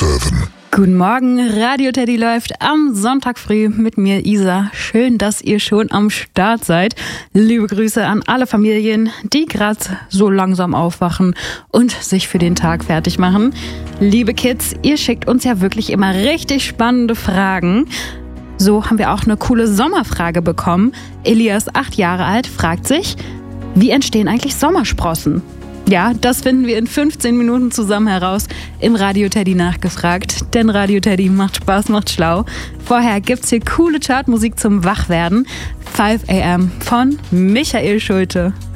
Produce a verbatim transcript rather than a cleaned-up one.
Seven. Guten Morgen, Radio Teddy läuft am Sonntag früh mit mir, Isa. Schön, dass ihr schon am Start seid. Liebe Grüße an alle Familien, die gerade so langsam aufwachen und sich für den Tag fertig machen. Liebe Kids, ihr schickt uns ja wirklich immer richtig spannende Fragen. So haben wir auch eine coole Sommerfrage bekommen. Elias, acht Jahre alt, fragt sich, wie entstehen eigentlich Sommersprossen? Ja, das finden wir in fünfzehn Minuten zusammen heraus im Radio Teddy nachgefragt. Denn Radio Teddy macht Spaß, macht schlau. Vorher gibt's hier coole Chartmusik zum Wachwerden. five a m von Michael Schulte.